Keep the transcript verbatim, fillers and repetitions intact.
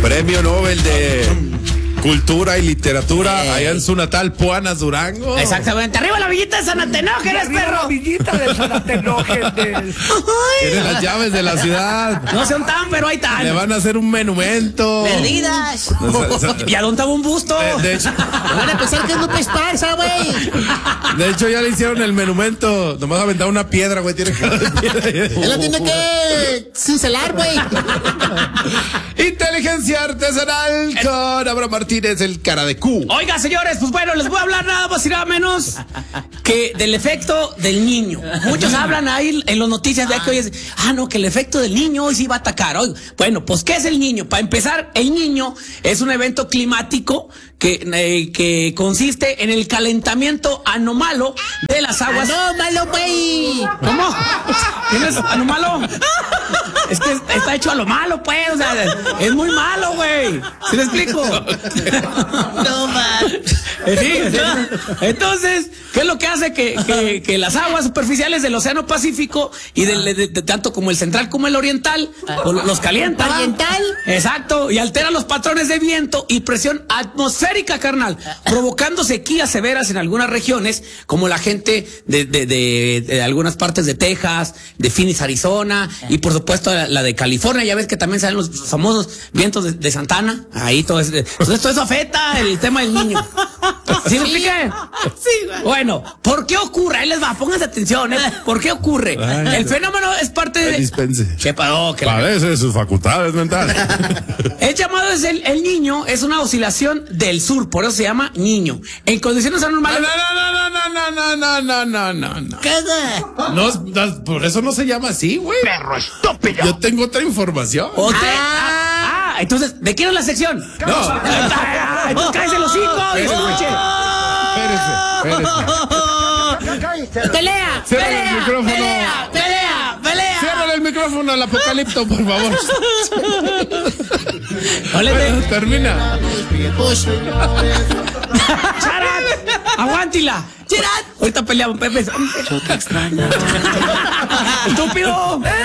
Premio Nobel de Cultura y Literatura, eh. allá en su natal, Puanas, Durango. Exactamente. Arriba la villita de San Antenógenes, perro. La villita de San Antenógenes. Tiene las llaves de la ciudad. No son tan, pero ahí están. Le van a hacer un monumento. Perdidas. ¿Y a dónde estaba un busto? De, de hecho, van a pensar que es Lupe Esparza, güey. De hecho, ya le hicieron el monumento. Nomás aventaron una piedra, güey. Tiene que. Él la tiene que cincelar, güey. Inteligencia artesanal con Abraham Martínez, el cara de Q. Oiga, señores, pues bueno, les voy a hablar nada más y nada menos que del efecto del niño. Muchos hablan ahí en las noticias de que hoy es, ah, no, que el efecto del niño hoy sí va a atacar. Hoy, bueno, pues, ¿qué es el niño? Para empezar, el niño es un evento climático que, eh, que consiste en el calentamiento anómalo de las aguas. ¡Anómalo, güey! ¿Cómo? ¿Tienes anómalo? Es que está hecho a lo malo, pues, o sea, es muy malo, güey. ¿Sí me explico? No, man. Sí, sí. Entonces, ¿qué es lo que hace que, que, que las aguas superficiales del Océano Pacífico y del, de, de, tanto como el central como el oriental pues, los calienta? ¿Oriental? Exacto, y altera los patrones de viento y presión atmosférica, carnal, provocando sequías severas en algunas regiones, como la gente de, de, de, de algunas partes de Texas, de Phoenix, Arizona, y por supuesto la, la de California. Ya ves que también salen los famosos vientos de, de Santana. Ahí todo, es, entonces, todo eso afecta el tema del niño. ¿Sí me expliqué? Sí, güey. Bueno, ¿por qué ocurre? Ahí les va, pónganse atención, ¿eh? ¿Por qué ocurre? Ay, el fenómeno es parte de... Dispense. ¿Qué paró? ¿Qué Padece de sus facultades mentales. El llamado es el, el niño, es una oscilación del sur, por eso se llama niño. En condiciones anormales... No, no, no, no, no, no, no, no, no, no. ¿Qué? No, no, por eso no se llama así, güey. Perro estúpido. Yo tengo otra información. Usted, ah, ah, entonces, ¿de quién es la sección? No. Ah, entonces cállese los hocico y escuche. Espérese, espérese. ¡Pelea! Cierra el ¡Pelea! micrófono. ¡Pelea! ¡Pelea! ¡Pelea! Cierra el micrófono al apocalipto, por favor. No le Bueno, de... termina. Push. ¡Charat! ¡Aguántila! ¡Charat! Ahorita peleamos, Pepe. Yo te extraño. ¡Estúpido!